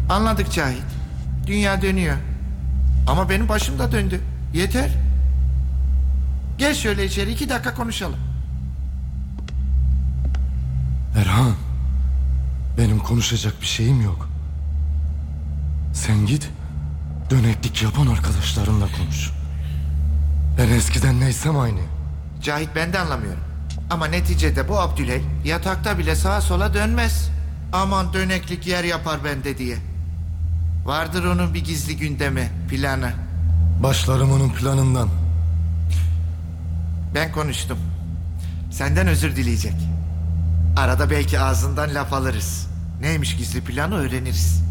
Anladık Cahit. Dünya dönüyor. Ama benim başım da döndü. Yeter. Gel şöyle içeri 2 dakika konuşalım. Erhan, benim konuşacak bir şeyim yok. Sen git, döneklik yapan arkadaşlarınla konuş. Ben eskiden neysem aynı. Cahit, ben de anlamıyorum. Ama neticede bu Abdüley yatakta bile sağa sola dönmez. Aman döneklik yer yapar bende diye. Vardır onun bir gizli gündemi, planı. Başlarım onun planından. Ben konuştum. Senden özür dileyecek. Arada belki ağzından laf alırız. Neymiş gizli planı öğreniriz.